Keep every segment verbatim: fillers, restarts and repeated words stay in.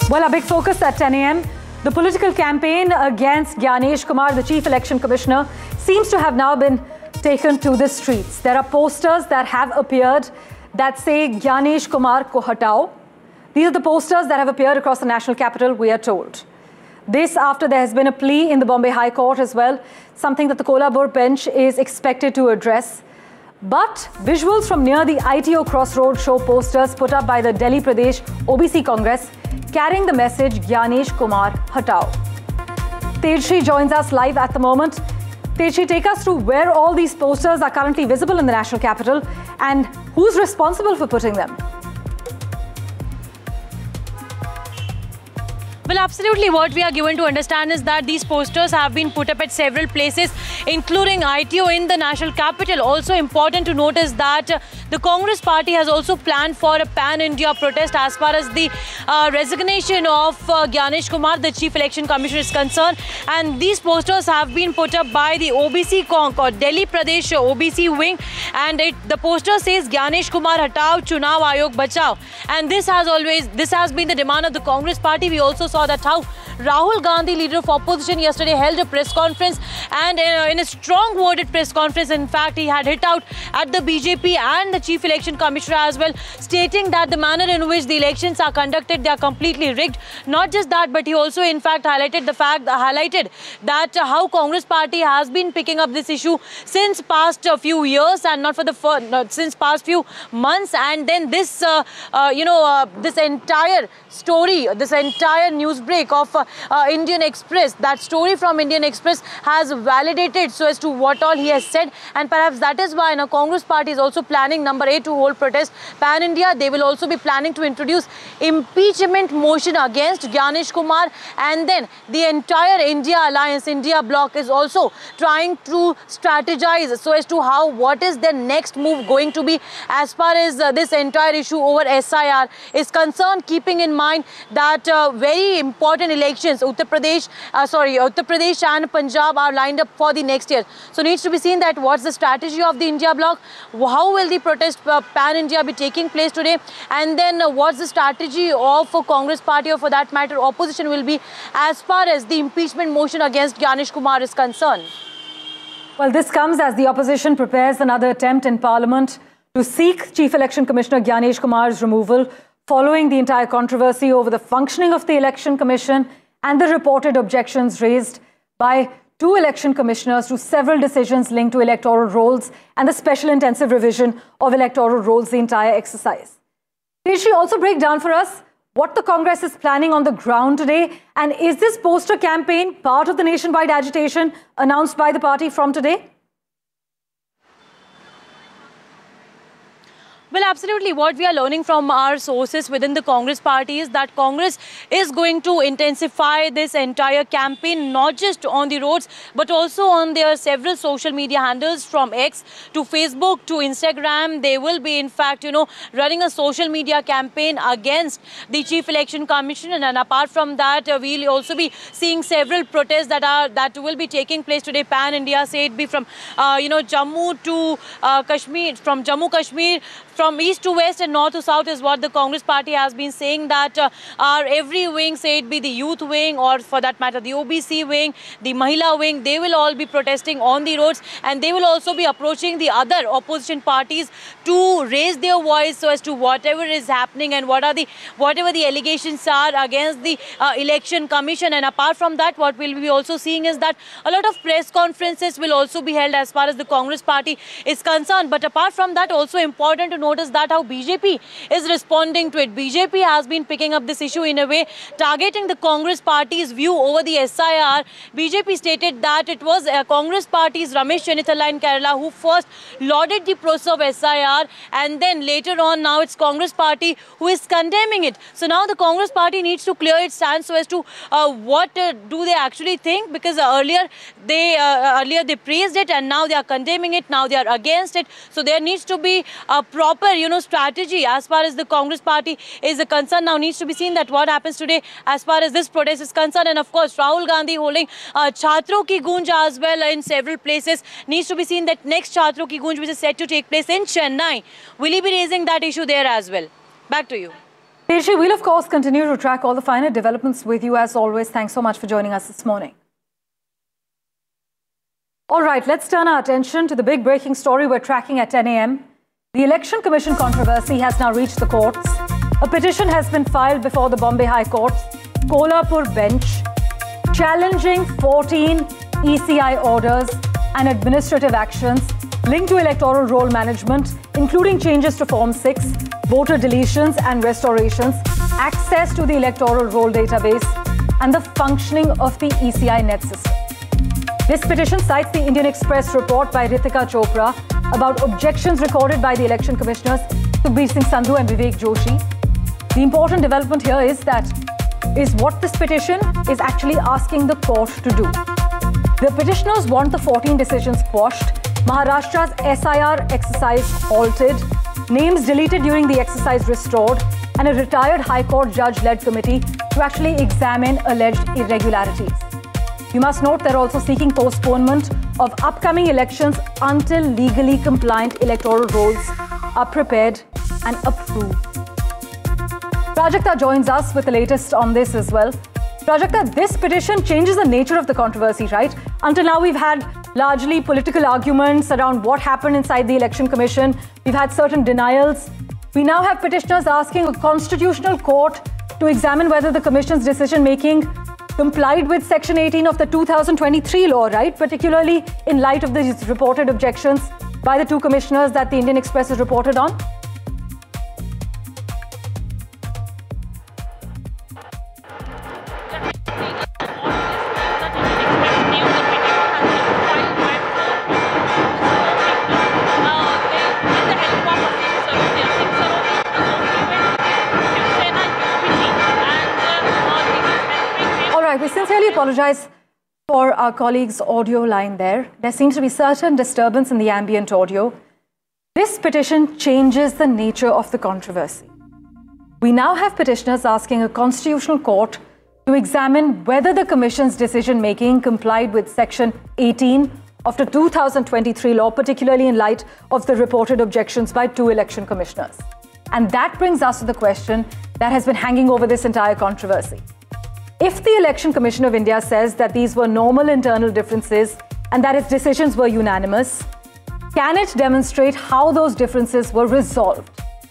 Well, a big focus at ten A M The political campaign against Gyanesh Kumar, the Chief Election Commissioner, seems to have now been taken to the streets. There are posters that have appeared that say Gyanesh Kumar ko hatao. These are the posters that have appeared across the national capital, we are told. This after there has been a plea in the Bombay High Court as well, something that the Kolhapur bench is expected to address. But visuals from near the I T O Crossroad show posters put up by the Delhi Pradesh O B C Congress carrying the message Gyanesh Kumar hatao. Tejshri joins us live at the moment. Tejshri, take us through where all these posters are currently visible in the national capital and who's responsible for putting them. Well, absolutely. What we are given to understand is that these posters have been put up at several places, including I T O in the national capital. Also important to note is that uh, the Congress party has also planned for a pan-India protest as far as the uh, resignation of uh, Gyanesh Kumar, the Chief Election Commissioner, is concerned. And these posters have been put up by the O B C Concord, Delhi Pradesh O B C wing. And it, the poster says Gyanesh Kumar hatao, Chunav Ayog bachao. And this has always, this has been the demand of the Congress party. We also saw that how Rahul Gandhi, leader of opposition, yesterday held a press conference, and uh, in a strong worded press conference, in fact, he had hit out at the B J P and the Chief Election Commissioner as well, stating that the manner in which the elections are conducted, they are completely rigged. Not just that, but he also in fact highlighted the fact, uh, highlighted that uh, how Congress party has been picking up this issue since past a few years and not for the first, not since past few months. And then this, uh, uh, you know, uh, this entire story, this entire news break of uh, uh, Indian Express, that story from Indian Express has validated so as to what all he has said, and perhaps that is why now Congress party is also planning number eight to hold protest pan India. They will also be planning to introduce impeachment motion against Gyanesh Kumar, and then the entire India Alliance, India bloc, is also trying to strategize so as to how what is their next move going to be as far as uh, this entire issue over S I R is concerned, keeping in mind that uh, very important elections, Uttar Pradesh, uh, sorry, Uttar Pradesh and Punjab are lined up for the next year. So needs to be seen that what's the strategy of the India bloc, how will the protest uh, pan India be taking place today, and then uh, what's the strategy of uh, Congress party, or for that matter opposition, will be as far as the impeachment motion against Gyanesh Kumar is concerned. Well, this comes as the opposition prepares another attempt in Parliament to seek Chief Election Commissioner Gyanesh Kumar's removal following the entire controversy over the functioning of the Election Commission and the reported objections raised by two election commissioners to several decisions linked to electoral rolls and the special intensive revision of electoral rolls, the entire exercise. Did she also break down for us what the Congress is planning on the ground today? And is this poster campaign part of the nationwide agitation announced by the party from today? Well, absolutely. What we are learning from our sources within the Congress party is that Congress is going to intensify this entire campaign, not just on the roads, but also on their several social media handles, from X to Facebook to Instagram. They will be, in fact, you know, running a social media campaign against the Chief Election Commission. And apart from that, uh, we'll also be seeing several protests that are that will be taking place today, pan India, say it be from, uh, you know, Jammu to uh, Kashmir, from Jammu Kashmir, from east to west and north to south, is what the Congress party has been saying, that uh, our every wing, say it be the youth wing or for that matter the O B C wing, the Mahila wing, they will all be protesting on the roads, and they will also be approaching the other opposition parties to raise their voice so as to whatever is happening and what are the whatever the allegations are against the uh, election commission. And apart from that, what we'll be also seeing is that a lot of press conferences will also be held as far as the Congress party is concerned. But apart from that, also important to notice that how B J P is responding to it. B J P has been picking up this issue in a way, targeting the Congress party's view over the S I R. B J P stated that it was uh, Congress party's Ramesh Chennithala in Kerala who first lauded the process of S I R, and then later on now it's Congress party who is condemning it. So now the Congress party needs to clear its stance so as to uh, what uh, do they actually think, because uh, earlier they uh, earlier they praised it and now they are condemning it, now they are against it. So there needs to be a proper proper, you know, strategy as far as the Congress party is concerned. Now needs to be seen that what happens today as far as this protest is concerned. And of course, Rahul Gandhi holding uh, Chhatron Ki Goonj as well in several places. Needs to be seen that next Chhatron Ki Goonj, which is set to take place in Chennai, will he be raising that issue there as well? Back to you. Teji, we'll of course continue to track all the finer developments with you as always. Thanks so much for joining us this morning. All right, let's turn our attention to the big breaking story we're tracking at ten A M The Election Commission controversy has now reached the courts. A petition has been filed before the Bombay High Court's Kolhapur bench challenging fourteen E C I orders and administrative actions linked to electoral roll management, including changes to Form six, voter deletions and restorations, access to the electoral roll database, and the functioning of the E C I net system. This petition cites the Indian Express report by Ritika Chopra about objections recorded by the election commissioners Sukhbir Singh Sandhu and Vivek Joshi. The important development here is that is what this petition is actually asking the court to do. The petitioners want the fourteen decisions quashed, Maharashtra's S I R exercise halted, names deleted during the exercise restored, and a retired High Court judge-led committee to actually examine alleged irregularities. You must note they're also seeking postponement of upcoming elections until legally compliant electoral rolls are prepared and approved. Prajakta joins us with the latest on this as well. Prajakta, this petition changes the nature of the controversy, right? Until now, we've had largely political arguments around what happened inside the Election Commission. We've had certain denials. We now have petitioners asking a constitutional court to examine whether the Commission's decision-making complied with Section eighteen of the two thousand twenty-three law, right? Particularly in light of these reported objections by the two commissioners that the Indian Express has reported on. We sincerely apologize for our colleague's audio line there. There seems to be certain disturbance in the ambient audio. This petition changes the nature of the controversy. We now have petitioners asking a constitutional court to examine whether the Commission's decision-making complied with Section eighteen of the two thousand twenty-three law, particularly in light of the reported objections by two election commissioners. And that brings us to the question that has been hanging over this entire controversy. If the Election Commission of India says that these were normal internal differences and that its decisions were unanimous, can it demonstrate how those differences were resolved?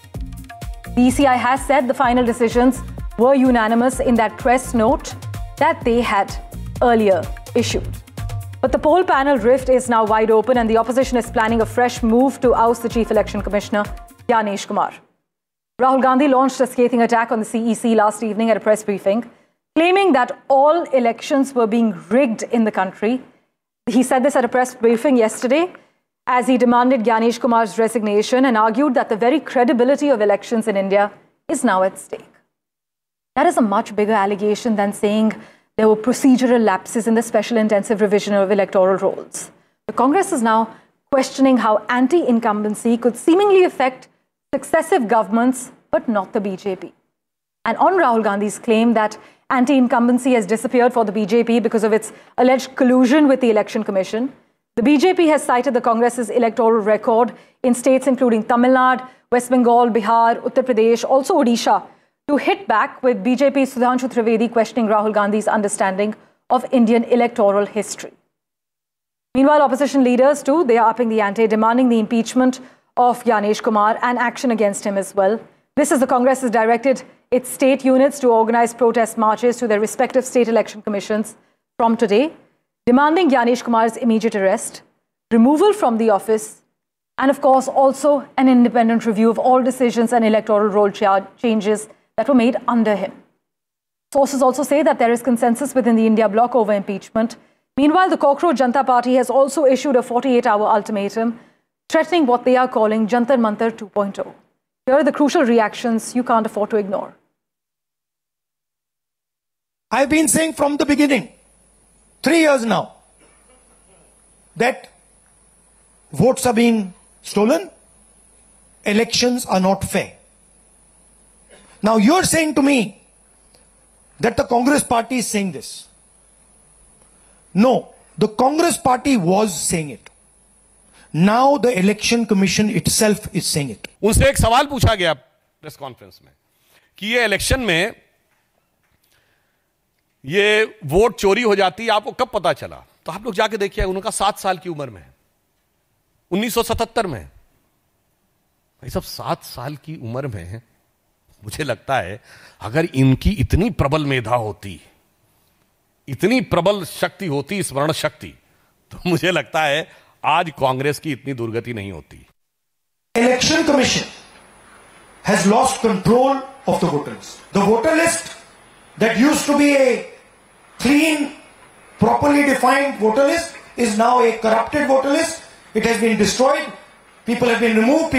The E C I has said the final decisions were unanimous in that press note that they had earlier issued. But the poll panel rift is now wide open and the opposition is planning a fresh move to oust the Chief Election Commissioner, Gyanesh Kumar. Rahul Gandhi launched a scathing attack on the C E C last evening at a press briefing, claiming that all elections were being rigged in the country. He said this at a press briefing yesterday as he demanded Gyanesh Kumar's resignation and argued that the very credibility of elections in India is now at stake. That is a much bigger allegation than saying there were procedural lapses in the special intensive revision of electoral rolls. The Congress is now questioning how anti-incumbency could seemingly affect successive governments, but not the B J P. And on Rahul Gandhi's claim that anti-incumbency has disappeared for the B J P because of its alleged collusion with the Election Commission, the B J P has cited the Congress's electoral record in states including Tamil Nadu, West Bengal, Bihar, Uttar Pradesh, also Odisha, to hit back with B J P's Sudhanshu Trivedi questioning Rahul Gandhi's understanding of Indian electoral history. Meanwhile, opposition leaders too, they are upping the ante, demanding the impeachment of Gyanesh Kumar and action against him as well. This is the Congress has directed its state units to organize protest marches to their respective state election commissions from today, demanding Gyanesh Kumar's immediate arrest, removal from the office, and of course also an independent review of all decisions and electoral roll changes that were made under him. Sources also say that there is consensus within the India bloc over impeachment. Meanwhile, the Cockroach Janata Party has also issued a forty-eight hour ultimatum threatening what they are calling Jantar Mantar two point oh. Here are the crucial reactions you can't afford to ignore. I've been saying from the beginning, three years now, that votes are being stolen, elections are not fair. Now you're saying to me that the Congress party is saying this. No, the Congress party was saying it. Now the Election Commission itself is saying it. उनसे एक सवाल पूछा गया press conference में कि ये election में ये वोट चोरी हो जाती है, आपको कब पता चला? तो आप लोग जाके देखिए, उनका सात साल की उम्र में है, उन्नीस सौ सतहत्तर में। भाई सब सात साल की उम्र में, मुझे लगता है अगर इनकी इतनी प्रबल मेधा होती, इतनी प्रबल शक्ति होती, स्मरण शक्ति, तो मुझे लगता है आज कांग्रेस की इतनी दुर्गति नहीं होती। Election Commission has lost control of the voter list. The voter list that used to be a clean, properly defined voter list is now a corrupted voter list. It has been destroyed. People have been removed.